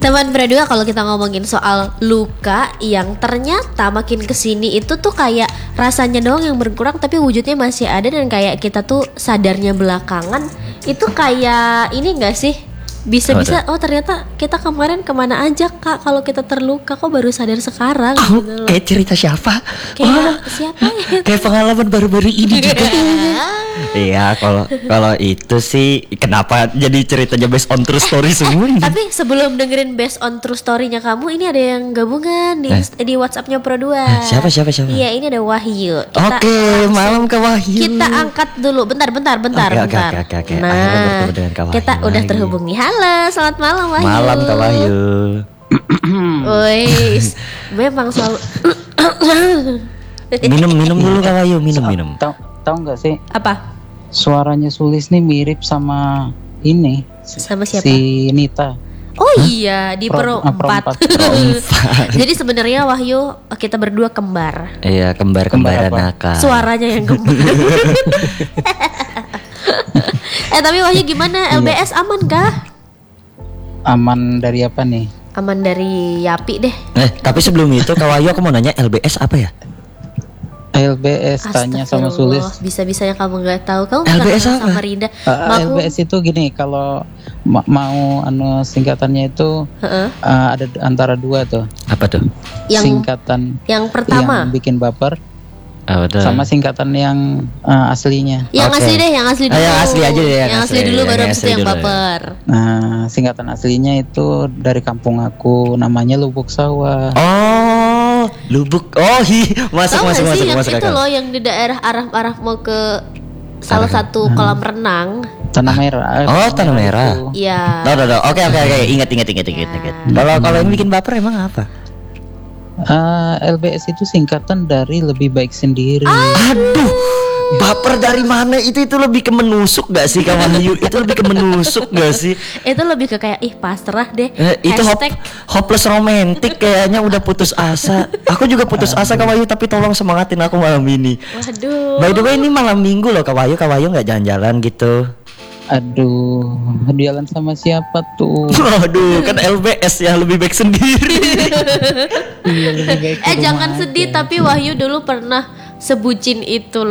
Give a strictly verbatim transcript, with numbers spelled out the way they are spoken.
Teman berdua, kalau kita ngomongin soal luka yang ternyata makin kesini itu tuh kayak rasanya doang yang berkurang tapi wujudnya masih ada, dan kayak kita tuh sadarnya belakangan. Itu kayak ini gak sih? Bisa-bisa oh ternyata kita kemarin kemana aja kak, kalau kita terluka kok baru sadar sekarang. Oh, gitu loh. kayak cerita siapa? Kayak siapa ya? Kayak pengalaman baru-baru ini juga. Iya, kalau kalau itu sih kenapa jadi ceritanya based on true story semua ini? Tapi sebelum dengerin based on true story-nya kamu, ini ada yang gabungan di, Eh. di WhatsApp-nya Pro dua. Eh, siapa siapa siapa? Iya, ini ada Wahyu. Kita Oke, langsung- malam ke Wahyu. Kita angkat dulu. Bentar, bentar, bentar, Oke, oke, bentar. oke, oke, oke. Nah, Akhirnya bertemu dengan Kak Wahyu kita udah lagi. terhubung nih. Halo, selamat malam Wahyu. Malam ke Wahyu. Wih, memang selalu Minum minum dulu Kak Wahyu, minum minum. Tahu tahu nggak sih, apa? suaranya Sulis nih mirip sama ini Sama siapa? si Nita. Oh iya, di Pro Pro- ah, Pro empat. empat. Jadi sebenarnya Wahyu, kita berdua kembar. Iya, kembar-kembaran Kembar apa? nakal. Suaranya yang kembar. Eh tapi Wahyu gimana? L B S aman kah? Aman dari apa nih? Aman dari Yapi deh. Eh, tapi sebelum itu Kak Wahyu aku mau nanya L B S apa ya? L B S tanya sama Sulis. Astagfirullah, bisa-bisanya kamu nggak tahu. Kamu L B S bukan apa? sama Rinda. Uh, Mau- L B S itu gini, kalau ma- mau anu singkatannya itu Heeh. uh, ada d- antara dua tuh. Apa tuh? Yang Singkatan yang pertama, yang bikin baper Apa tuh? sama singkatan yang uh, aslinya. yang Oke. asli deh, yang asli Ah, dulu. yang asli aja deh, yang Yang asli asli, dulu yang baru habis asli itu yang dulu. baper. Nah, singkatan aslinya itu dari kampung aku, namanya Lubuk Sawah. Oh, Lubuk. Oh, hi, masuk Tahu masuk nggak sih masuk yang masuk itu akal. loh, yang di daerah arah-arah mau ke salah Arah- satu kolam renang. Tanah Merah. Oh, Tanah Merah. itu. Iya. Tuh, tuh, tuh. Oke, oke, oke. Ingat, ingat, ingat, ingat, ingat. Kalau kalau yang bikin baper emang apa? Uh, L B S itu singkatan dari lebih baik sendiri. Ah. Aduh, baper dari mana? Itu itu lebih ke menusuk gak sih Kak Wahyu? Itu lebih ke menusuk gak sih? Itu lebih ke kayak ih pasrah deh. Eh, itu hop, Hashtag hopeless romantic kayaknya udah putus asa. Aku juga putus asa Kak Wahyu, tapi tolong semangatin aku malam ini. waduh. By the way, ini malam minggu loh Kak Wahyu. Kak Wahyu nggak jalan-jalan gitu? Aduh, jalan sama siapa tuh? Waduh, kan L B S ya, lebih baik sendiri. Iya, lebih baik di Eh rumah jangan aja. sedih, tapi Wahyu dulu pernah sebucin itu